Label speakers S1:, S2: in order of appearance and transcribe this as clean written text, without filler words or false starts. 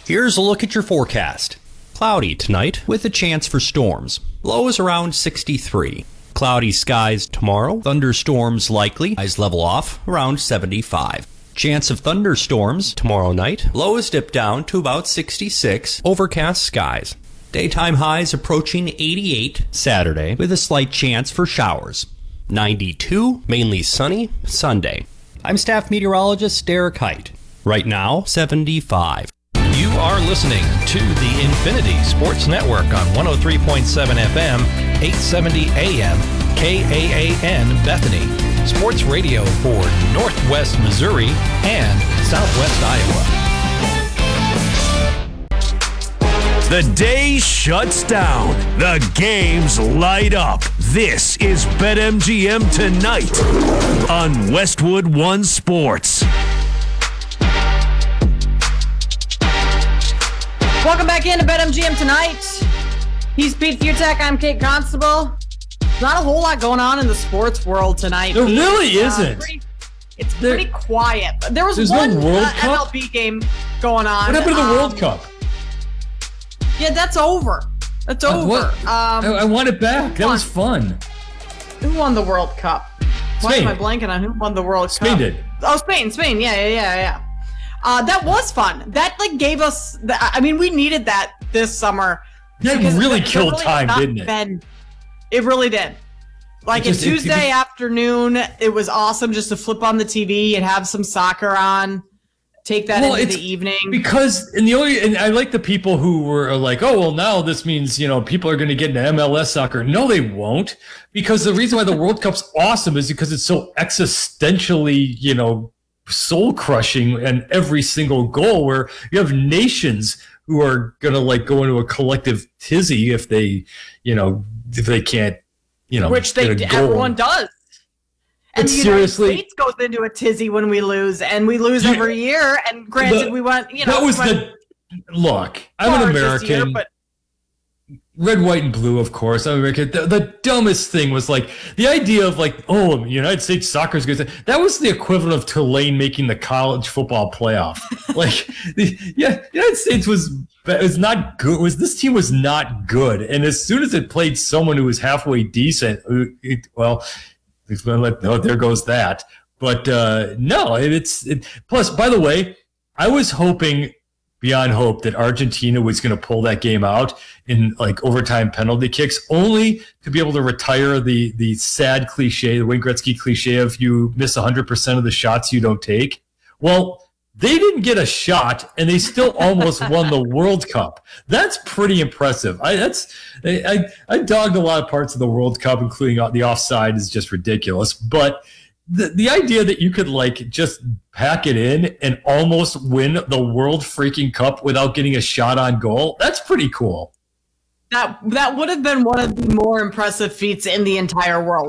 S1: Here's a look at your forecast. Cloudy tonight with a chance for storms. Low is around 63. Cloudy skies tomorrow. Thunderstorms likely. Highs level off around 75. Chance of thunderstorms tomorrow night. Lows dip down to about 66. Overcast skies. Daytime highs approaching 88 Saturday with a slight chance for showers. 92, mainly sunny, Sunday. I'm staff meteorologist Derek Height. Right now, 75.
S2: You are listening to the Infinity Sports Network on 103.7 FM, 870 AM, KAAN Bethany. Sports radio for Northwest Missouri and Southwest Iowa.
S3: The day shuts down. The games light up. This is BetMGM Tonight on Westwood One Sports.
S4: Welcome back into BetMGM Tonight. He's Pete Futek. I'm Kate Constable. Not a whole lot going on in the sports world tonight.
S5: There really isn't.
S4: It's pretty quiet. There's one
S5: no World Cup?
S4: MLB game going on.
S5: What happened to the World Cup?
S4: Yeah, that's over. That's over.
S5: I want it back. That was fun.
S4: Who won the World Cup? Why
S5: Spain.
S4: am I blanking on who won the World Cup?
S5: Spain did.
S4: Oh, Spain. Yeah. That was fun. That gave us. We needed that this summer.
S5: That really killed time, didn't it?
S4: It really did. A Tuesday afternoon, it was awesome just to flip on the TV and have some soccer on. Take that into the evening.
S5: Because and I like the people who were like, oh well, now this means people are going to get into MLS soccer. No, they won't, because the reason why the World Cup's awesome is because it's so existentially soul crushing, and every single goal where you have nations who are going to go into a collective tizzy if they can't
S4: which everyone does. And the United States goes into a tizzy when we lose, and we lose every year. And granted, we went,
S5: look, I'm an American.
S4: Year, but
S5: red, white, and blue, of course. I'm American. The dumbest thing was the idea of United States soccer is good. That was the equivalent of Tulane making the college football playoff. The United States was not good. This team was not good, and as soon as it played someone who was halfway decent, there goes that. But no, plus, by the way, I was hoping beyond hope that Argentina was going to pull that game out in overtime penalty kicks, only to be able to retire the sad cliche, the Wayne Gretzky cliche of you miss 100% of the shots you don't take. Well, they didn't get a shot, and they still almost won the World Cup. That's pretty impressive. I dogged a lot of parts of the World Cup, including the offside is just ridiculous. But the idea that you could just pack it in and almost win the World freaking Cup without getting a shot on goal, that's pretty cool.
S4: That would have been one of the more impressive feats in the entire world.